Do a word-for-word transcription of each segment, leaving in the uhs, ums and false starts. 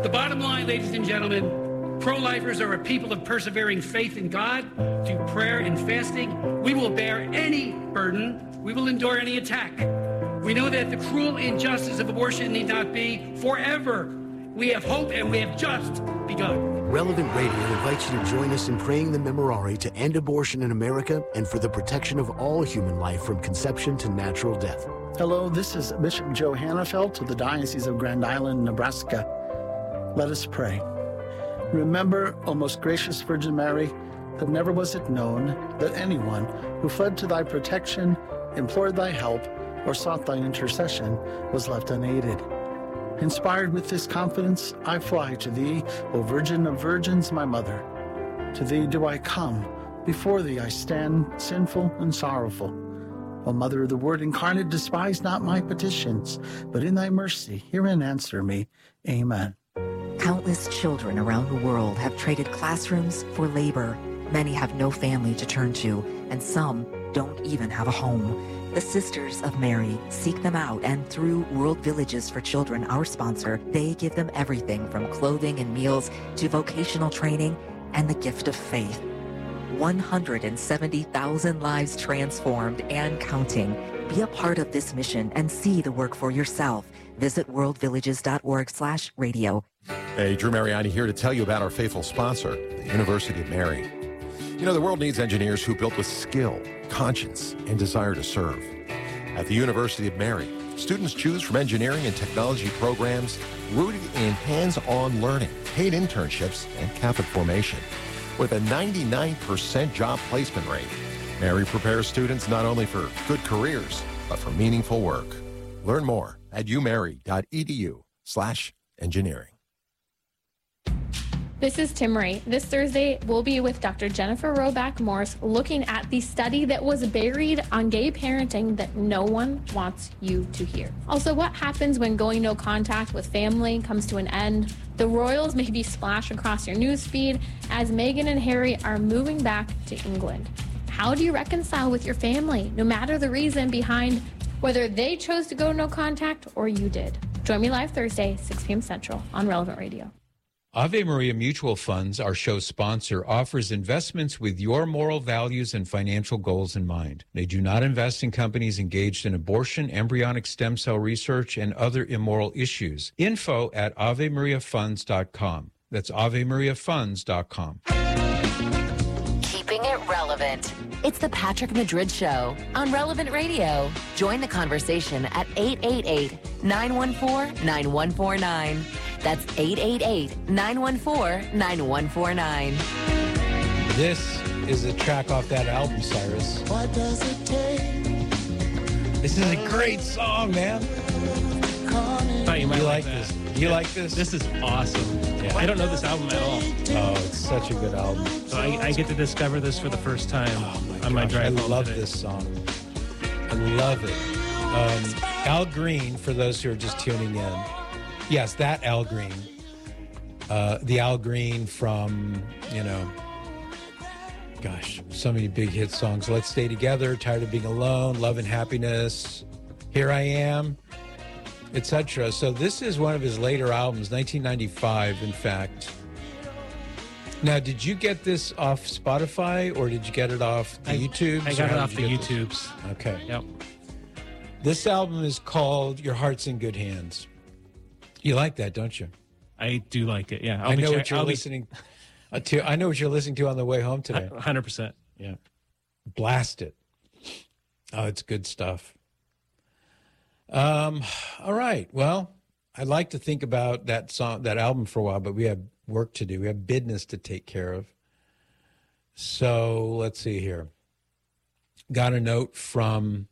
The bottom line, ladies and gentlemen, pro-lifers are a people of persevering faith in God, through prayer and fasting. We will bear any burden. We will endure any attack. We know that the cruel injustice of abortion need not be forever. We have hope, and we have just begun. Relevant Radio invites you to join us in praying the Memorare to end abortion in America and for the protection of all human life from conception to natural death. Hello, this is Bishop Joe Hannafelt of the Diocese of Grand Island, Nebraska. Let us pray. Remember, O most gracious Virgin Mary, that never was it known that anyone who fled to thy protection, implored thy help, or sought thy intercession was left unaided. Inspired with this confidence, I fly to thee, O Virgin of Virgins, my mother. To thee do I come, before thee I stand, sinful and sorrowful. O Mother of the Word incarnate, despise not my petitions, but in thy mercy hear and answer me. Amen. Countless children around the world have traded classrooms for labor. Many have no family to turn to, and some don't even have a home. The Sisters of Mary seek them out, and through World Villages for Children, our sponsor, they give them everything from clothing and meals to vocational training and the gift of faith. one hundred seventy thousand lives transformed and counting. Be a part of this mission and see the work for yourself. Visit worldvillages.org slash radio. Hey, Drew Mariani here to tell you about our faithful sponsor, the University of Mary. You know, the world needs engineers who built with skill, conscience, and desire to serve. At the University of Mary, students choose from engineering and technology programs rooted in hands-on learning, paid internships, and Catholic formation. With a ninety-nine percent job placement rate, Mary prepares students not only for good careers, but for meaningful work. Learn more at umary.edu slash engineering. This is Tim Ray. This Thursday, we'll be with Doctor Jennifer Roback Morse looking at the study that was buried on gay parenting that no one wants you to hear. Also, what happens when going no contact with family comes to an end? The royals may be splashed across your news feed as Meghan and Harry are moving back to England. How do you reconcile with your family, no matter the reason behind whether they chose to go no contact or you did? Join me live Thursday, six p.m. Central on Relevant Radio. Ave Maria Mutual Funds, our show sponsor, offers investments with your moral values and financial goals in mind. They do not invest in companies engaged in abortion, embryonic stem cell research, and other immoral issues. Info at ave maria funds dot com. That's ave maria funds dot com. Keeping it relevant. It's the Patrick Madrid Show on Relevant Radio. Join the conversation at eight eight eight, nine one four, nine one four nine. That's eight eight eight, nine one four, nine one four nine. This is a track off that album, Cyrus. What does it take? This is a great song, man. Thought you might You like like that. this? You like this? This is awesome. Yeah. I don't know this album at all. Oh, it's such a good album. So I, I get to discover this for the first time Oh my on my gosh, drive I home love today. this song. I love it. Um, Al Green, for those who are just tuning in. Yes, that Al Green. Uh, the Al Green from, you know, gosh, so many big hit songs. Let's Stay Together, Tired of Being Alone, Love and Happiness, Here I Am, et cetera. So this is one of his later albums, nineteen ninety-five, in fact. Now, did you get this off Spotify or did you get it off the I, YouTubes? I or got it how off did the you get this? YouTubes. Okay. Yep. This album is called Your Heart's in Good Hands. You like that, don't you? I do like it. Yeah. I'll I be know check- what you're I'll be- listening uh, to. I know what you're listening to on the way home today. one hundred percent. Yeah. Blast it. Oh, it's good stuff. Um, all right. Well, I'd like to think about that song, that album for a while, but we have work to do. We have business to take care of. So let's see here. Got a note from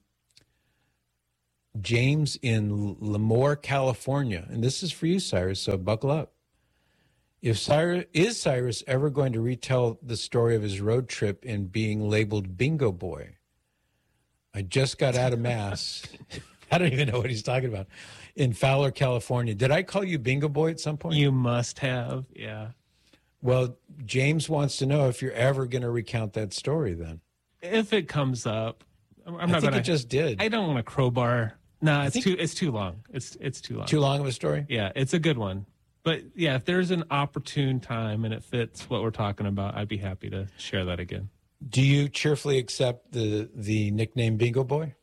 James in Lemoore, California. And this is for you, Cyrus, so buckle up. If Cyrus, is Cyrus ever going to retell the story of his road trip in being labeled Bingo Boy? I just got out of Mass. I don't even know what he's talking about. In Fowler, California. Did I call you Bingo Boy at some point? You must have. Yeah. Well, James wants to know if you're ever going to recount that story then. If it comes up, I'm, I'm I not think gonna, it just did. I don't want to crowbar. No, it's think- too. It's too long. It's it's too long. Too long of a story? Yeah, it's a good one. But yeah, if there's an opportune time and it fits what we're talking about, I'd be happy to share that again. Do you cheerfully accept the the nickname Bingo Boy?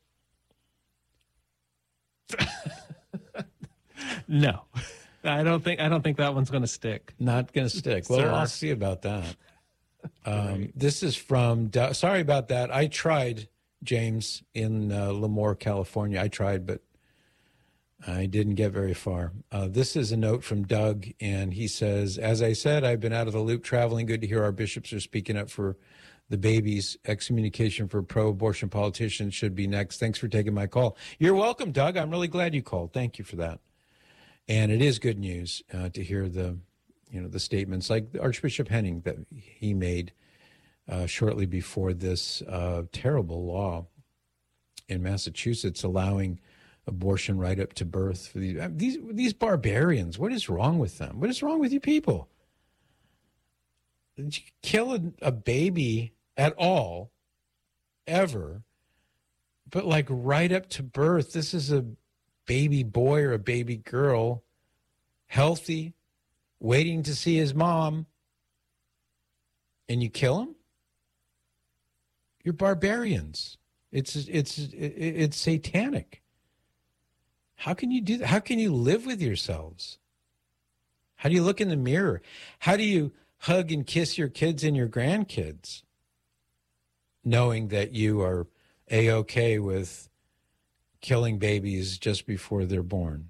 No, I don't think I don't think that one's going to stick. Not going to stick. Well, Sir. I'll see about that. Um, this is from. Sorry about that. I tried, James, in uh, Lemoore, California. I tried, but I didn't get very far. Uh, this is a note from Doug, and he says, "As I said, I've been out of the loop traveling. Good to hear our bishops are speaking up for the babies. Excommunication for pro-abortion politicians should be next. Thanks for taking my call." You're welcome, Doug. I'm really glad you called. Thank you for that. And it is good news uh, to hear the, you know, the statements like Archbishop Henning that he made uh, shortly before this uh, terrible law in Massachusetts allowing abortion right up to birth for these these these barbarians. What is wrong with them? What is wrong with you people? Did you kill a, a baby at all, ever? But like right up to birth, this is a baby boy or a baby girl, healthy, waiting to see his mom, and you kill him? You're barbarians. It's it's it's satanic. How can you do that? How can you live with yourselves? How do you look in the mirror? How do you hug and kiss your kids and your grandkids, knowing that you are A-okay with killing babies just before they're born?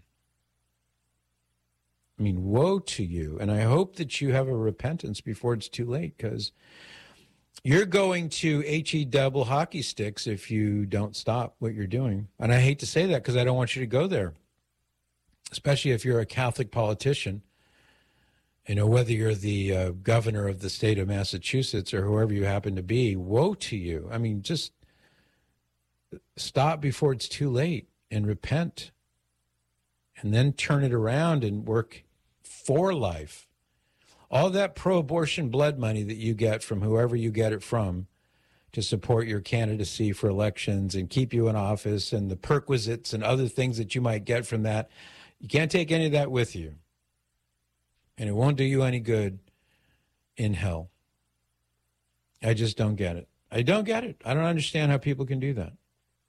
I mean, woe to you. And I hope that you have a repentance before it's too late, because you're going to H-E double hockey sticks if you don't stop what you're doing. And I hate to say that because I don't want you to go there, especially if you're a Catholic politician. You know, whether you're the uh, governor of the state of Massachusetts or whoever you happen to be, woe to you. I mean, just stop before it's too late and repent, and then turn it around and work for life. All that pro-abortion blood money that you get from whoever you get it from to support your candidacy for elections and keep you in office, and the perquisites and other things that you might get from that, you can't take any of that with you. And it won't do you any good in hell. I just don't get it. I don't get it. I don't understand how people can do that.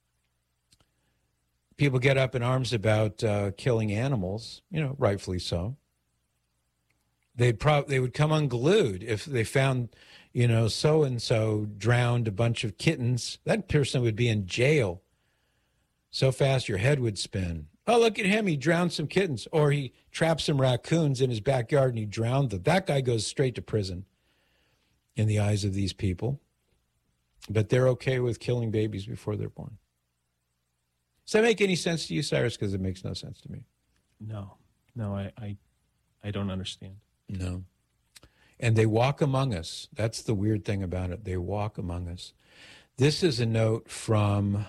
People get up in arms about uh, killing animals, you know, rightfully so. They'd prob- they would come unglued if they found, you know, so-and-so drowned a bunch of kittens. That person would be in jail so fast your head would spin. Oh, look at him. He drowned some kittens. Or he trapped some raccoons in his backyard and he drowned them. That guy goes straight to prison in the eyes of these people. But they're okay with killing babies before they're born. Does that make any sense to you, Cyrus? Because it makes no sense to me. No, no, I, I, I don't understand. No. And they walk among us. That's the weird thing about it. They walk among us. This is a note from...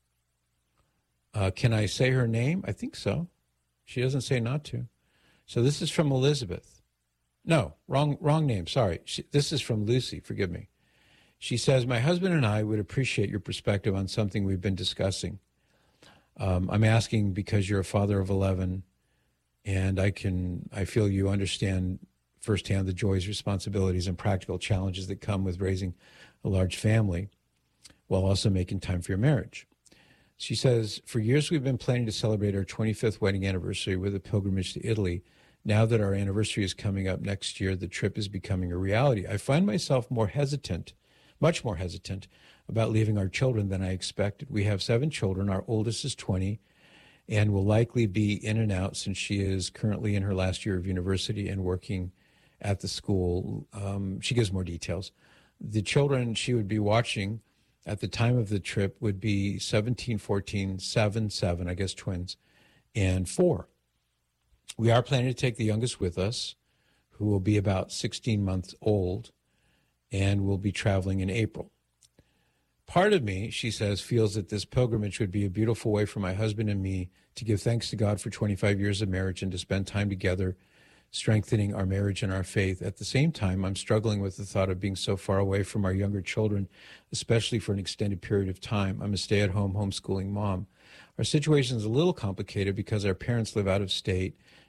Uh, can I say her name? I think so. She doesn't say not to. So this is from Elizabeth. No, wrong wrong name. Sorry. She, this is from Lucy. Forgive me. She says, my husband and I would appreciate your perspective on something we've been discussing. Um, I'm asking because you're a father of eleven, and I can I feel you understand firsthand the joys, responsibilities, and practical challenges that come with raising a large family while also making time for your marriage. She says, for years we've been planning to celebrate our twenty-fifth wedding anniversary with a pilgrimage to Italy. Now that our anniversary is coming up next year, the trip is becoming a reality. I find myself more hesitant, much more hesitant, about leaving our children than I expected. We have seven children. Our oldest is twenty and will likely be in and out since she is currently in her last year of university and working at the school. Um, she gives more details. The children she would be watching at the time of the trip would be seventeen, fourteen, seven, seven, I guess twins, and four. We are planning to take the youngest with us, who will be about sixteen months old, and will be traveling in April. Part of me, she says, feels that this pilgrimage would be a beautiful way for my husband and me to give thanks to God for twenty-five years of marriage and to spend time together, strengthening our marriage and our faith. At the same time, I'm struggling with the thought of being so far away from our younger children, especially for an extended period of time. I'm a stay-at-home homeschooling mom. Our situation is a little complicated because our parents live out of state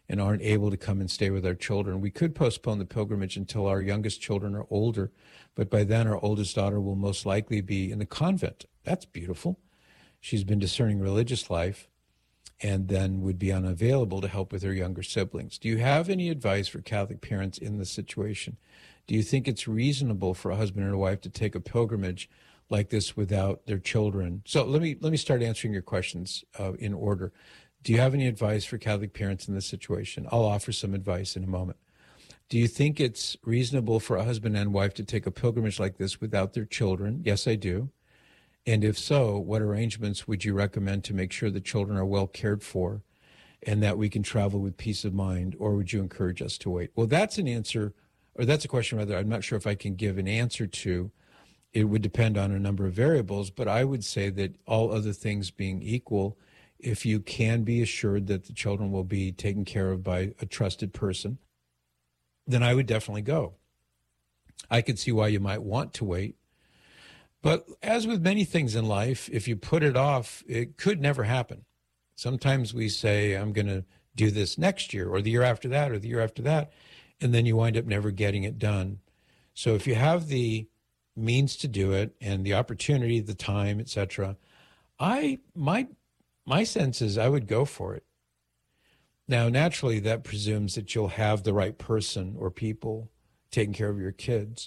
and aren't able to come and stay with our children. We could postpone the pilgrimage until our youngest children are older, but by then our oldest daughter will most likely be in the convent. That's beautiful. She's been discerning religious life and then would be unavailable to help with her younger siblings. Do you have any advice for Catholic parents in this situation? Do you think it's reasonable for a husband and a wife to take a pilgrimage like this without their children? So let me let me start answering your questions uh, in order. Do you have any advice for Catholic parents in this situation? I'll offer some advice in a moment. Do you think it's reasonable for a husband and wife to take a pilgrimage like this without their children? Yes, I do. And if so, what arrangements would you recommend to make sure the children are well cared for and that we can travel with peace of mind, or would you encourage us to wait? Well, that's an answer, or that's a question rather I'm not sure if I can give an answer to. It would depend on a number of variables, but I would say that all other things being equal, if you can be assured that the children will be taken care of by a trusted person, then I would definitely go. I could see why you might want to wait. But as with many things in life, if you put it off, it could never happen. Sometimes we say, I'm going to do this next year or the year after that or the year after that, and then you wind up never getting it done. So if you have the means to do it and the opportunity, the time, et cetera, I my my sense is I would go for it. Now, naturally, that presumes that you'll have the right person or people taking care of your kids.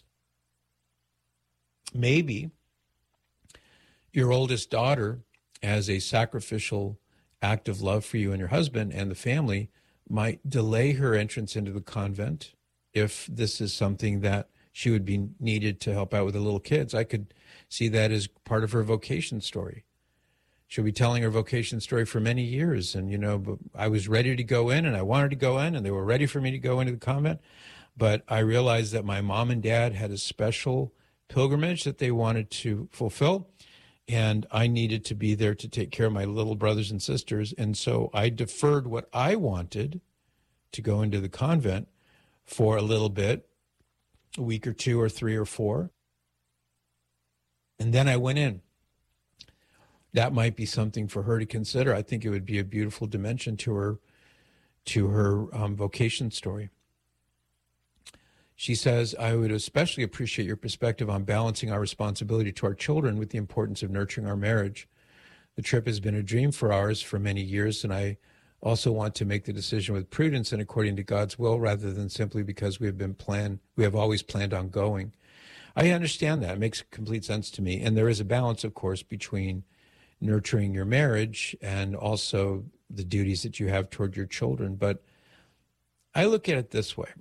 Maybe your oldest daughter, as a sacrificial act of love for you and your husband and the family, might delay her entrance into the convent if this is something that she would be needed to help out with the little kids. I could see that as part of her vocation story. She'll be telling her vocation story for many years. And, you know, but I was ready to go in and I wanted to go in and they were ready for me to go into the convent. But I realized that my mom and dad had a special pilgrimage that they wanted to fulfill. And I needed to be there to take care of my little brothers and sisters. And so I deferred what I wanted to go into the convent for a little bit, a week or two or three or four. And then I went in. That might be something for her to consider. I think it would be a beautiful dimension to her, to her um, vocation story. She says, I would especially appreciate your perspective on balancing our responsibility to our children with the importance of nurturing our marriage. The trip has been a dream for ours for many years, and I also want to make the decision with prudence and according to God's will, rather than simply because we have been planned, we have always planned on going. I understand that. It makes complete sense to me. And there is a balance, of course, between nurturing your marriage and also the duties that you have toward your children. But I look at it this way.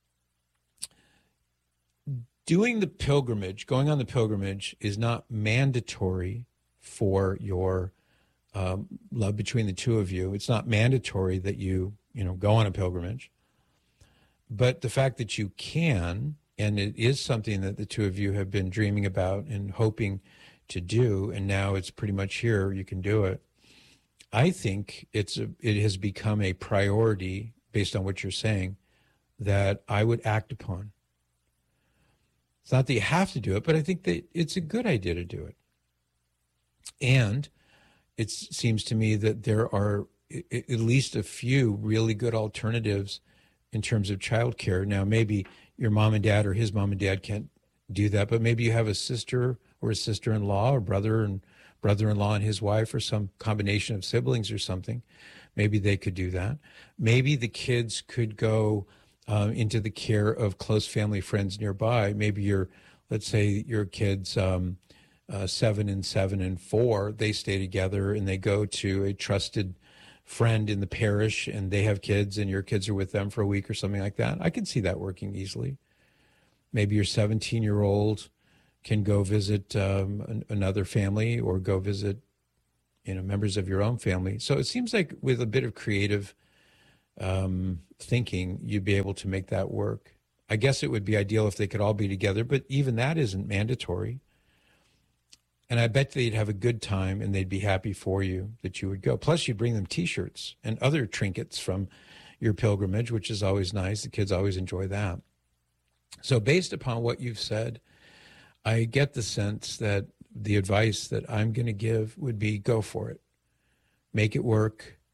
Doing the pilgrimage, going on the pilgrimage is not mandatory for your um, love between the two of you. It's not mandatory that you, you know, go on a pilgrimage. But the fact that you can, and it is something that the two of you have been dreaming about and hoping to do, and now it's pretty much here, you can do it. I think it's a, it has become a priority, based on what you're saying, that I would act upon. It's not that you have to do it, but I think that it's a good idea to do it. And it seems to me that there are at least a few really good alternatives in terms of childcare. Now, maybe your mom and dad or his mom and dad can't do that, but maybe you have a sister or a sister-in-law or brother and brother-in-law and his wife, or some combination of siblings or something. Maybe they could do that. Maybe the kids could go uh, into the care of close family friends nearby. Maybe your, let's say your kids um, uh, seven and seven and four, they stay together and they go to a trusted friend in the parish and they have kids and your kids are with them for a week or something like that. I can see that working easily. Maybe your seventeen-year-old can go visit um, an, another family, or go visit, you know, members of your own family. So it seems like with a bit of creative um, thinking, you'd be able to make that work. I guess it would be ideal if they could all be together, but even that isn't mandatory. And I bet they'd have a good time and they'd be happy for you that you would go. Plus, you'd bring them T-shirts and other trinkets from your pilgrimage, which is always nice. The kids always enjoy that. So based upon what you've said, I get the sense that the advice that I'm going to give would be go for it. Make it work.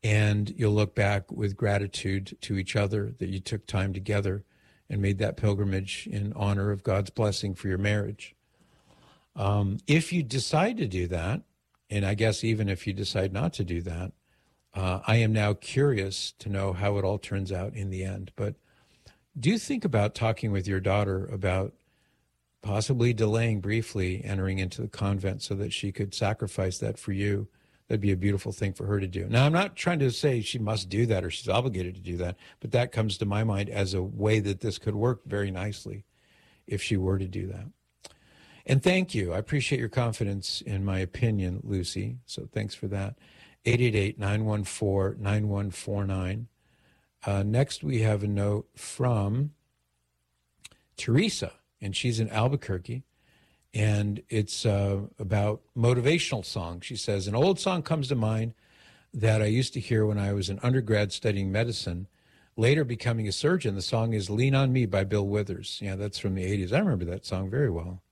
And you'll look back with gratitude to each other that you took time together and made that pilgrimage in honor of God's blessing for your marriage. Um, if you decide to do that, and I guess even if you decide not to do that, uh, I am now curious to know how it all turns out in the end. But do think about talking with your daughter about possibly delaying briefly entering into the convent so that she could sacrifice that for you. That'd be a beautiful thing for her to do. Now, I'm not trying to say she must do that or she's obligated to do that, but that comes to my mind as a way that this could work very nicely if she were to do that. And thank you. I appreciate your confidence in my opinion, Lucy. So thanks for that. eight eight eight, nine one four, nine one four nine. Uh, next, we have a note from Teresa, and she's in Albuquerque. And it's uh, about motivational songs. She says, an old song comes to mind that I used to hear when I was an undergrad studying medicine, later becoming a surgeon. The song is Lean on Me by Bill Withers. Yeah, that's from the eighties. I remember that song very well.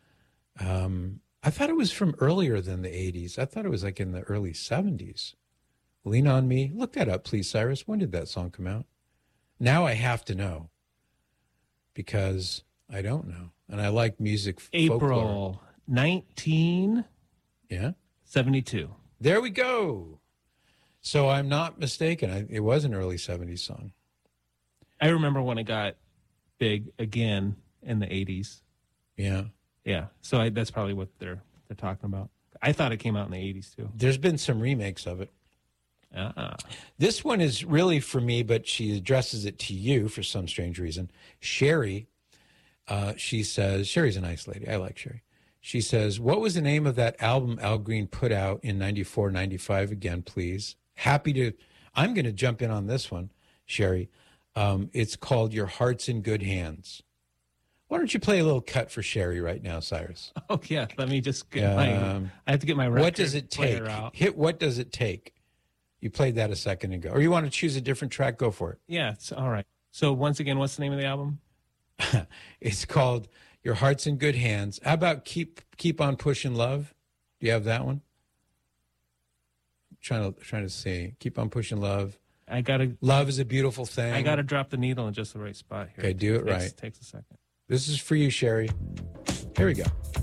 Um, I thought it was from earlier than the eighties. I thought it was like in the early seventies. Lean on Me. Look that up, please, Cyrus. When did that song come out? Now I have to know because I don't know. And I like music folklore. April nineteen seventy-two. Yeah? There we go. So I'm not mistaken. I, it was an early seventies song. I remember when it got big again in the eighties. Yeah. Yeah. So I, that's probably what they're they're talking about. I thought it came out in the eighties too. There's been some remakes of it. Uh-uh. This one is really for me, but she addresses it to you for some strange reason. Sherry. Uh, she says, Sherry's a nice lady. I like Sherry. She says, what was the name of that album Al Green put out in ninety-four, ninety-five again, please? Happy to, I'm going to jump in on this one, Sherry. Um, it's called Your Heart's in Good Hands. Why don't you play a little cut for Sherry right now, Cyrus? Oh, yeah. Let me just get um, my, I have to get my record What does it take? Out. Hit What Does It Take? You played that a second ago. Or you want to choose a different track? Go for it. Yeah, it's all right. So once again, what's the name of the album? It's called Your Heart's in Good Hands. How about Keep Keep on Pushing Love? Do you have that one? I'm trying to trying to see. Keep on Pushing Love. I gotta. Love is a beautiful thing. I gotta drop the needle in just the right spot here. Okay, do it takes, right. Takes a second. This is for you, Sherry. Here we go.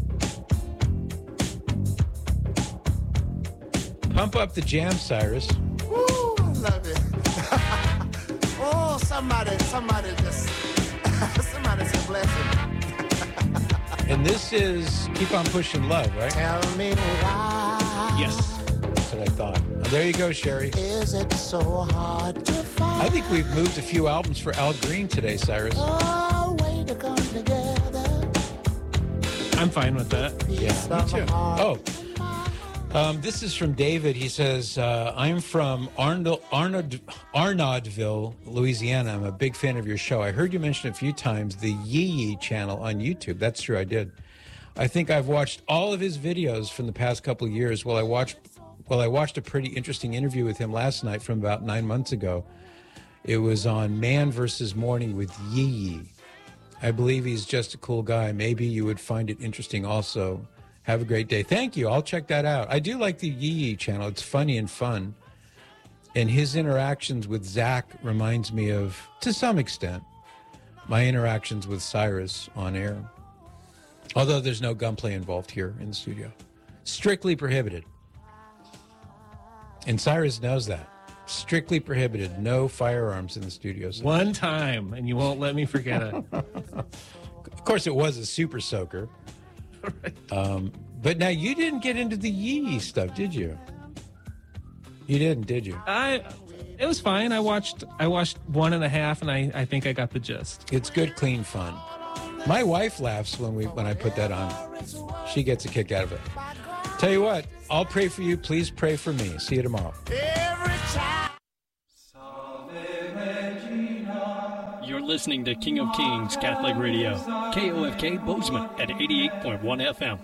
Pump up the jam, Cyrus. Woo, I love it. Oh, somebody, somebody just. Somebody's a blessing. And this is Keep on Pushing Love, right? Tell me why. Yes. That's what I thought. Oh, there you go, Sherry. Is it so hard to find? I think we've moved a few albums for Al Green today, Cyrus. Oh, way to come together. I'm fine with that. Yeah, me too. Oh. Um, this is from David. He says, uh, I'm from Arnold, Arnold, Arnaudville, Louisiana. I'm a big fan of your show. I heard you mention a few times the Yee Yee channel on YouTube. That's true, I did. I think I've watched all of his videos from the past couple of years. Well, I watched, well, I watched a pretty interesting interview with him last night from about nine months ago. It was on Man versus Morning with Yee Yee. I believe he's just a cool guy. Maybe you would find it interesting also. Have a great day. Thank you. I'll check that out. I do like the Yee Yee channel. It's funny and fun. And his interactions with Zach reminds me of, to some extent, my interactions with Cyrus on air. Although there's no gunplay involved here in the studio. Strictly prohibited. And Cyrus knows that. Strictly prohibited. No firearms in the studio. One time, and you won't let me forget it. Of course, it was a super soaker. Um, but now you didn't get into the Yee Yee stuff, did you? You didn't, did you? I, it was fine. I watched, I watched one and a half, and I, I think I got the gist. It's good, clean fun. My wife laughs when we when I put that on. She gets a kick out of it. Tell you what, I'll pray for you. Please pray for me. See you tomorrow. You're listening to King of Kings Catholic Radio, K O F K Bozeman at eighty-eight point one F M.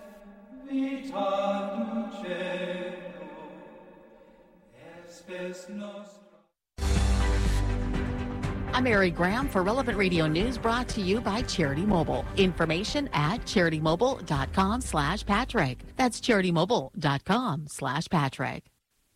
I'm Mary Graham for Relevant Radio News, brought to you by Charity Mobile. Information at charitymobile.com slash Patrick. That's charitymobile.com slash Patrick.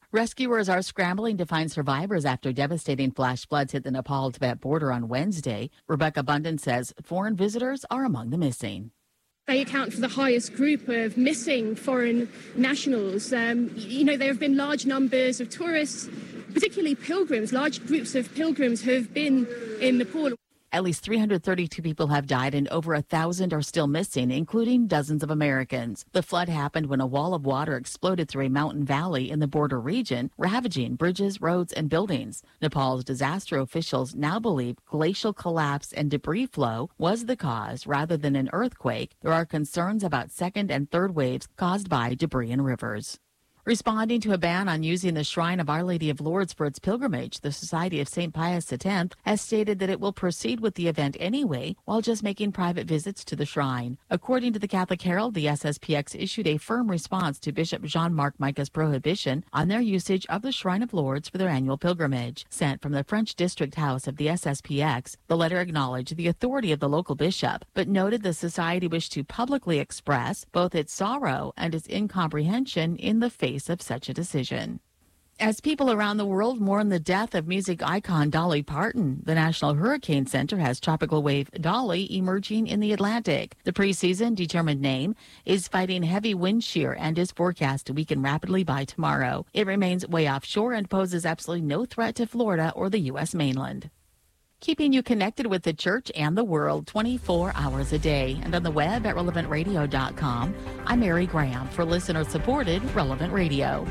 Rescuers are scrambling to find survivors after devastating flash floods hit the Nepal-Tibet border on Wednesday. Rebecca Bundan says foreign visitors are among the missing. They account for the highest group of missing foreign nationals. Um, you know, there have been large numbers of tourists, particularly pilgrims. Large groups of pilgrims who have been in Nepal. At least three hundred thirty-two people have died and over a thousand are still missing, including dozens of Americans. The flood happened when a wall of water exploded through a mountain valley in the border region, ravaging bridges, roads, and buildings. Nepal's disaster officials now believe glacial collapse and debris flow was the cause rather than an earthquake. There are concerns about second and third waves caused by debris in rivers. Responding to a ban on using the Shrine of Our Lady of Lourdes for its pilgrimage, the Society of Saint Pius X has stated that it will proceed with the event anyway, while just making private visits to the shrine. According to the Catholic Herald, the S S P X issued a firm response to Bishop Jean-Marc Micah's prohibition on their usage of the Shrine of Lourdes for their annual pilgrimage. Sent from the French District House of the S S P X, the letter acknowledged the authority of the local bishop, but noted the society wished to publicly express both its sorrow and its incomprehension in the face of such a decision. As people around the world mourn the death of music icon Dolly Parton, the National Hurricane Center has tropical wave Dolly emerging in the Atlantic. The preseason determined name is fighting heavy wind shear and is forecast to weaken rapidly by tomorrow. It remains way offshore and poses absolutely no threat to Florida or the U S mainland. Keeping you connected with the church and the world twenty-four hours a day, and on the web at relevant radio dot com. I'm Mary Graham for listener-supported Relevant Radio.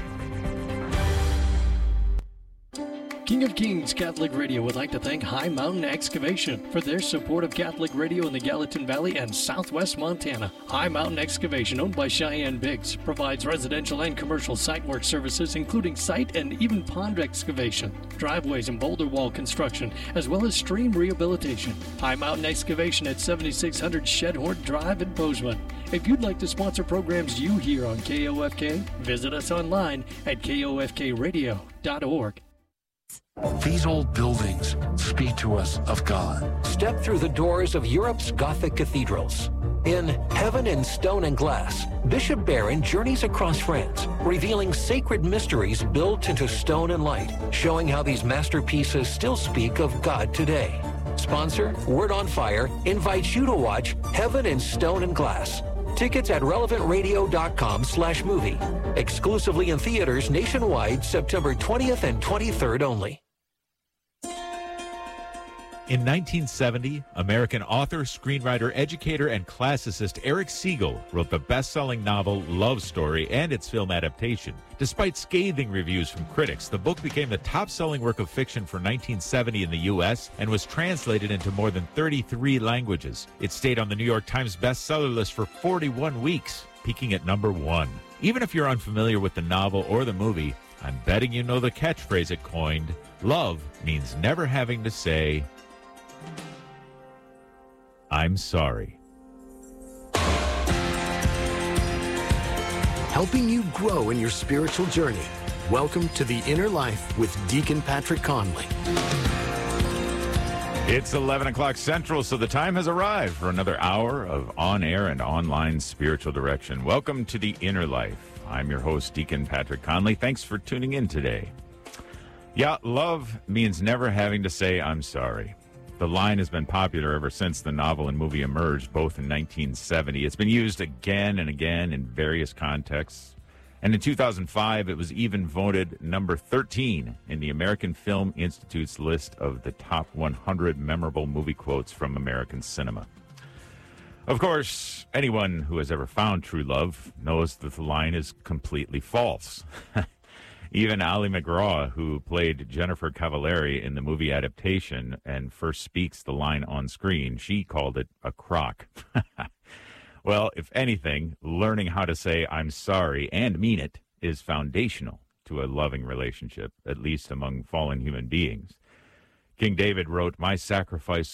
King of Kings Catholic Radio would like to thank High Mountain Excavation for their support of Catholic Radio in the Gallatin Valley and southwest Montana. High Mountain Excavation, owned by Cheyenne Biggs, provides residential and commercial site work services, including site and even pond excavation, driveways and boulder wall construction, as well as stream rehabilitation. High Mountain Excavation at seventy-six hundred Shedhorn Drive in Bozeman. If you'd like to sponsor programs you hear on K O F K, visit us online at K O F K radio dot org. These old buildings speak to us of God. Step through the doors of Europe's Gothic cathedrals. In Heaven in Stone and Glass, Bishop Barron journeys across France, revealing sacred mysteries built into stone and light, showing how these masterpieces still speak of God today. Sponsor, Word on Fire, invites you to watch Heaven in Stone and Glass. Tickets at relevant radio dot com slash movie. Exclusively in theaters nationwide, September twentieth and twenty-third only. In nineteen seventy, American author, screenwriter, educator, and classicist Eric Siegel wrote the best-selling novel Love Story and its film adaptation. Despite scathing reviews from critics, the book became the top-selling work of fiction for nineteen seventy in the U S and was translated into more than thirty-three languages. It stayed on the New York Times bestseller list for forty-one weeks, peaking at number one. Even if you're unfamiliar with the novel or the movie, I'm betting you know the catchphrase it coined. Love means never having to say, I'm sorry. Helping you grow in your spiritual journey. Welcome to The Inner Life with Deacon Patrick Conley. It's eleven o'clock Central, so the time has arrived for another hour of on-air and online spiritual direction. Welcome to The Inner Life. I'm your host, Deacon Patrick Conley. Thanks for tuning in today. Yeah, love means never having to say, I'm sorry. The line has been popular ever since the novel and movie emerged, both in nineteen seventy. It's been used again and again in various contexts. And in two thousand five, it was even voted number thirteen in the American Film Institute's list of the top one hundred memorable movie quotes from American cinema. Of course, anyone who has ever found true love knows that the line is completely false. Even Ali MacGraw, who played Jennifer Cavallari in the movie adaptation and first speaks the line on screen, she called it a crock. Well, if anything, learning how to say I'm sorry and mean it is foundational to a loving relationship, at least among fallen human beings. King David wrote, "My sacrifice